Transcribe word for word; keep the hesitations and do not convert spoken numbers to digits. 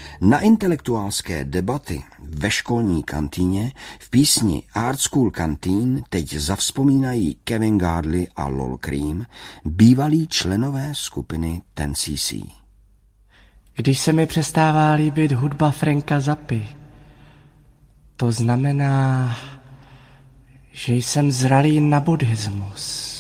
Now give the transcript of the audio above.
Na intelektuálské debaty ve školní kantýně v písni Art School Canteen teď zavzpomínají Kevin Gardley a Lol Cream, bývalí členové skupiny Ten C C. Když se mi přestává líbit hudba Franka Zappy, to znamená, že jsem zralý na buddhismus.